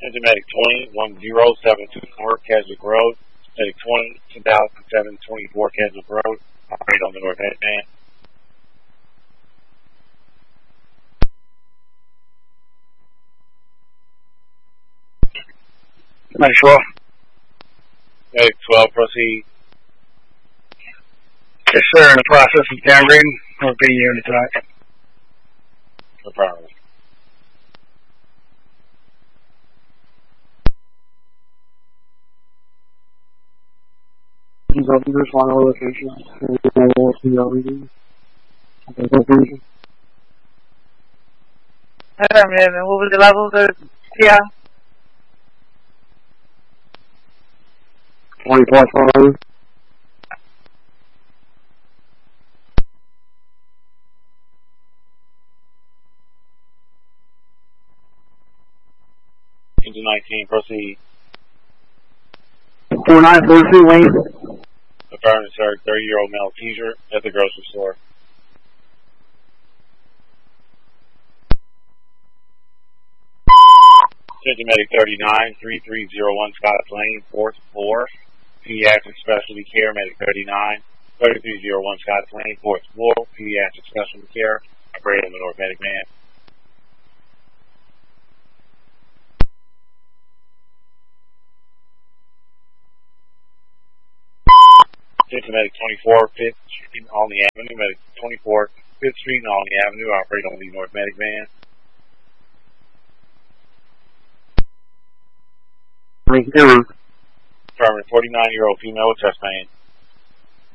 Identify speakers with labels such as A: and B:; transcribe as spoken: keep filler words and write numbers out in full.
A: Medic twenty, one zero seven two four, Keswick Road. Medic twenty, two thousand seven, twenty-four, Keswick Road. Operate on the North Medic man.
B: Medic twelve.
A: Medic twelve, proceed.
B: Yes, sir. In the process of downgrading. We'll be unit tonight.
A: No problem.
B: Governors final location.
C: Hello, man. What was the level of the T I?
B: twenty-four five.
A: Engine nineteen, proceed.
B: four nine four two, Wayne.
A: Affirmative, sir. thirty-year-old male teacher at the grocery store. Engine Medic thirty-nine, three three zero one Scotts Lane, fourth floor. Pediatric Specialty Care, Medic thirty-nine, thirty-three zero one Scotts Lane, fourth floor. Pediatric Specialty Care. Operate on the North Medic man. Engine Medic twenty-four, fifth Street on the Avenue. Medic twenty-four, fifth Street on the Avenue. Operate on the North Medic van.
B: Affirmative,
A: Affirmative, forty-nine-year-old female with chest pain.